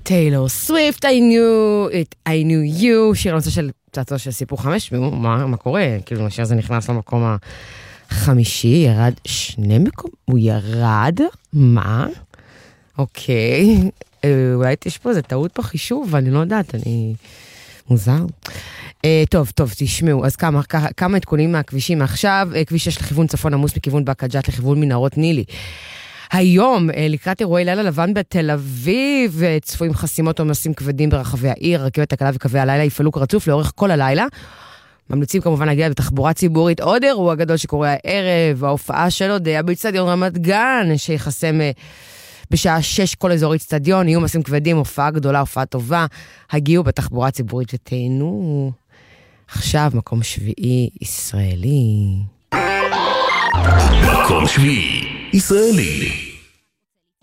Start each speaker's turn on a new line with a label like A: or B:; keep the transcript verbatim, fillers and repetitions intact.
A: טיילור סוויפט, I knew it, I knew you, שיר הנושא של צעצוע של סיפור חמש, מה, מה קורה? כאילו, השיר הזה נכנס למקום החמישי, ירד שני מקום, הוא ירד? מה? אוקיי, אולי יש פה איזה טעות פה חישוב, אני לא יודעת, אני מוזר. טוב, טוב, תשמעו, אז כמה, כמה עדכונים מהכבישים עכשיו, כביש שש לכיוון צפון עמוס מכיוון באקה ג'ת לכיוון מנהרות נילי. היום, לקראת אירועי לילה לבן בתל אביב, צפויים חסימות עומסים כבדים ברחבי העיר, רכבת הקלה וקווי הלילה יפעלו כרצוף לאורך כל הלילה. ממליצים כמובן להגיע בתחבורה ציבורית. עוד אירוע גדול שקורה הערב, ההופעה של אודיה באצטדיון רמת גן, שיחסם בשעה שש כל אזור אצטדיון, יהיו עומסים כבדים, הופעה גדולה, הופעה טובה, הגיעו בתחבורה ציבורית ותהנו. עכשיו מקום שביעי ישראלי.
B: מקום שביעי ישראלי.